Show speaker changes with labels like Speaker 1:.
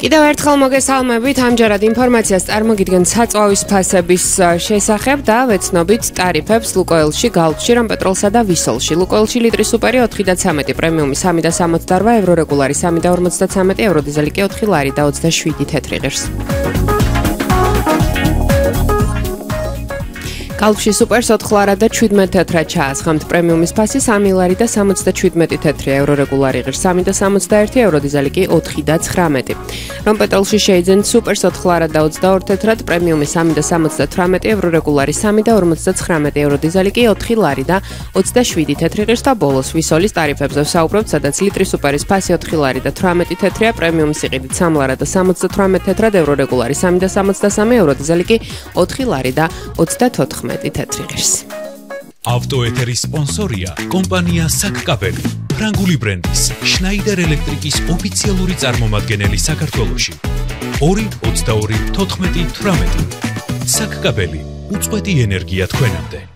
Speaker 1: კიდევ ერთხელ მოგესალმებით, ამჯერად ინფორმაციას წარმოგიდგენთ საწვავის ფასების შესახებ და ვეცნობით ტარიფებს ლუკოილში, გალფში, რომპეტროლსა და ვისოლში. ლუკოილში ლიტრი სუპერი 4.13, პრემიუმი 3.68 евро, რეგულარი 3.53 евро, დიზელი კი 4 ლარი და 27 თეთრი ღირს. გალფში სუპერს 4 ლარა და 17 თეთრად ჩაასხამთ, პრემიუმის ფასი 3 ლარი და 77 თეთრი евро, რეგულარი ღირს 3.61 евро, დიზელი კი 4 და 19. რომპეტროლში შეიძენთ სუპერს 4 ლარა და 22 თეთრად, პრემიუმი 3.78 евро, რეგულარი 3.59 евро, დიზელი კი 4 ლარი და 27 თეთრი ღირს და ბოლოს ვისოლის ტარიფებზე ვსაუბრობთ, სადაც ლიტრი სუპერის ფასი 4 ლარი და 18 თეთრია, პრემიუმის იყიდით 3 ლარა და 78 თეთრად, евро, რეგულარი 3.63 евро, დიზელი კი 4 ლარი და 34 თეთრი ღირს.
Speaker 2: ავტოეთერის სპონსორია კომპანია საკკაბელი, ფრანგული ბრენდის შნაიდერ ელექტრიკის ოფიციალური წარმომადგენელი საქართველოში. 2-22-14-18 საკკაბელი, უწყვეტი ენერგია თქვენამდე.